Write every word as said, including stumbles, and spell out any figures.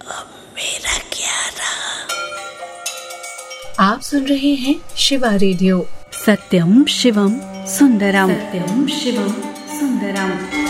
अब मेरा क्या रहा। आप सुन रहे हैं शिवा रेडियो। सत्यम शिवम सुंदरम। सत्यम शिवम सुंदरम।